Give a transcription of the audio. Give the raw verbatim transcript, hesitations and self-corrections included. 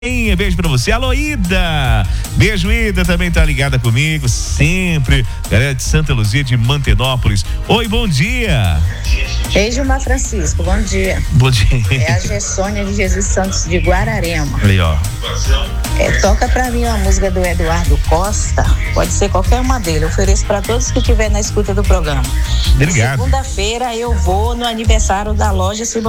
Beijo pra você, alô Ida, beijo Ida, também tá ligada comigo sempre, galera de Santa Luzia de Mantenópolis. Oi, bom dia. Ei, Gilmar Francisco, bom dia. Bom dia. É a Gessônia de Jesus Santos de Guararema. Aí, ó. É, toca pra mim uma música do Eduardo Costa, pode ser qualquer uma dele, eu ofereço pra todos que estiverem na escuta do programa. Obrigado. Segunda-feira eu vou no aniversário da loja Simone.